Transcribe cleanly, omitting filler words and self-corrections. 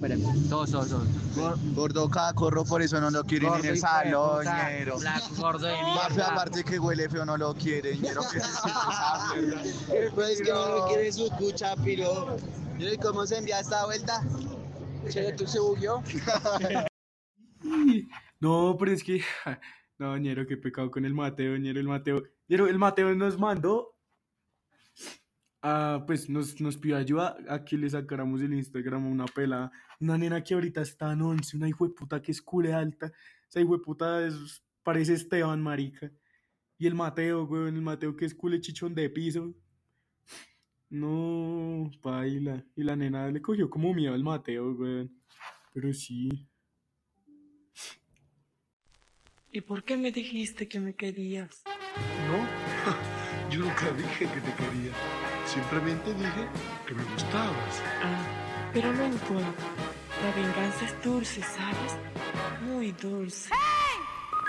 espéreme. Dos. Gordo cacorro, por eso no lo quieren Gordo en el hijo de salón, puta, ñero. Flaco, gordo de Mafe, mierda. aparte que huele feo, no lo quieren, ñero. ¿Qué es esa mierda? Pues que no lo quiere su cucha, piro. ¿Y cómo se envía esta vuelta? Che, ¿tú se bugueó? No, pero es que. No, ñero, qué pecado con el Mateo, ñero, el Mateo. Ñero, el Mateo nos mandó. Pues nos pidió ayuda a que le sacáramos el Instagram a una pelada. Una nena que ahorita está en 11, una hijueputa que es cule alta. Esa hijueputa parece Esteban, marica. Y el Mateo, weón, el Mateo que es cule chichón de piso. No, baila. Y la nena le cogió como miedo al Mateo, weón. Pero sí. ¿Y por qué me dijiste que me querías? No, yo nunca dije que te quería. Simplemente dije que me gustabas. Pero no importa. La venganza es dulce, ¿sabes? Muy dulce.